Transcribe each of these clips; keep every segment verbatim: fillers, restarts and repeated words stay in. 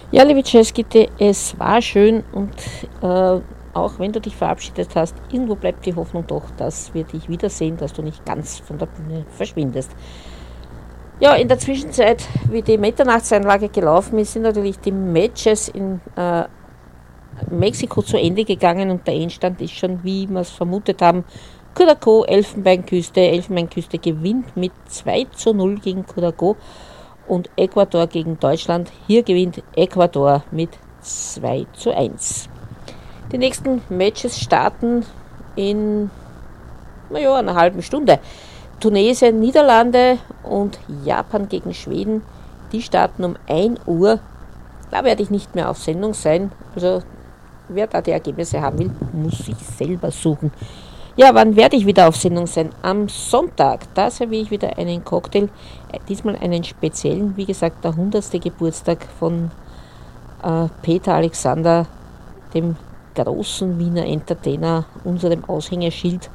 Ja, liebe Jazzgitte, es war schön und äh, auch wenn du dich verabschiedet hast, irgendwo bleibt die Hoffnung doch, dass wir dich wiedersehen, dass du nicht ganz von der Bühne verschwindest. Ja, in der Zwischenzeit, wie die Mitternachtseinlage gelaufen ist, sind natürlich die Matches in äh, Mexiko zu Ende gegangen und der Endstand ist schon, wie wir es vermutet haben, Curacao, Elfenbeinküste. Elfenbeinküste gewinnt mit zwei zu null gegen Curacao und Ecuador gegen Deutschland. Hier gewinnt Ecuador mit zwei zu eins. Die nächsten Matches starten in naja, einer halben Stunde. Tunesien, Niederlande und Japan gegen Schweden. Die starten um ein Uhr. Da werde ich nicht mehr auf Sendung sein. Also wer da die Ergebnisse haben will, muss sich selber suchen. Ja, wann werde ich wieder auf Sendung sein? Am Sonntag. Da serviere ich wieder einen Cocktail. Diesmal einen speziellen, wie gesagt, der hundertste Geburtstag von äh, Peter Alexander, dem großen Wiener Entertainer, unserem Aushängeschild.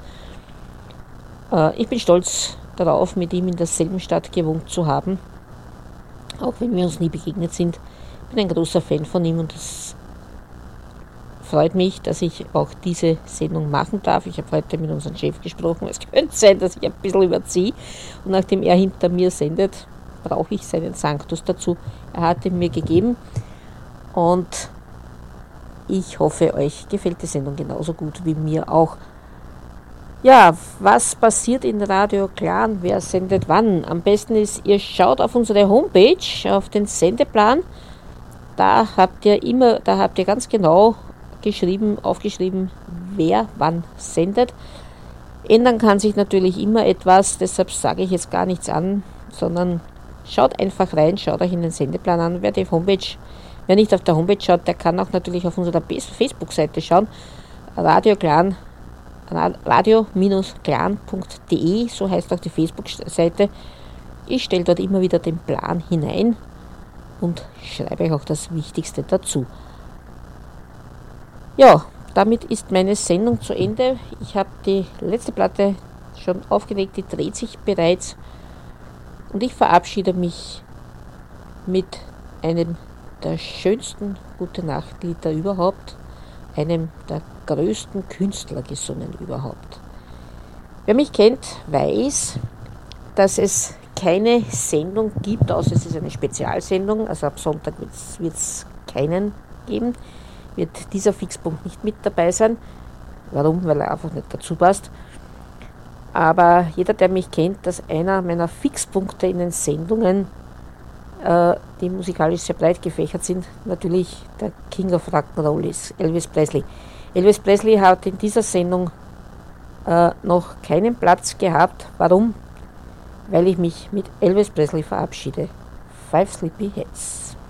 Äh, ich bin stolz darauf, mit ihm in derselben Stadt gewohnt zu haben, auch wenn wir uns nie begegnet sind. Ich bin ein großer Fan von ihm und es freut mich, dass ich auch diese Sendung machen darf. Ich habe heute mit unserem Chef gesprochen. Es könnte sein, dass ich ein bisschen überziehe. Und nachdem er hinter mir sendet, brauche ich seinen Sanctus dazu. Er hat ihn mir gegeben. Und ich hoffe, euch gefällt die Sendung genauso gut wie mir auch. Ja, was passiert in Radio Clan? Wer sendet wann? Am besten ist, ihr schaut auf unsere Homepage, auf den Sendeplan. Da habt ihr immer, da habt ihr ganz genau geschrieben, aufgeschrieben, wer wann sendet. Ändern kann sich natürlich immer etwas, deshalb sage ich jetzt gar nichts an, sondern schaut einfach rein, schaut euch in den Sendeplan an. Wer die Homepage, wer nicht auf der Homepage schaut, der kann auch natürlich auf unserer Facebook-Seite schauen. Radio Clan, radio-clan punkt de, so heißt auch die Facebook-Seite. Ich stelle dort immer wieder den Plan hinein und schreibe euch auch das Wichtigste dazu. Ja, damit ist meine Sendung zu Ende. Ich habe die letzte Platte schon aufgelegt, die dreht sich bereits. Und ich verabschiede mich mit einem der schönsten Gute-Nacht-Lieder überhaupt, einem der größten Künstlergesungen überhaupt. Wer mich kennt, weiß, dass es keine Sendung gibt, außer es ist eine Spezialsendung, also ab Sonntag wird es keinen geben, wird dieser Fixpunkt nicht mit dabei sein. Warum? Weil er einfach nicht dazu passt. Aber jeder, der mich kennt, dass einer meiner Fixpunkte in den Sendungen, äh, die musikalisch sehr breit gefächert sind, natürlich der King of Rock'n'Roll ist, Elvis Presley. Elvis Presley hat in dieser Sendung äh, noch keinen Platz gehabt. Warum? Weil ich mich mit Elvis Presley verabschiede. Five Sleepy Heads.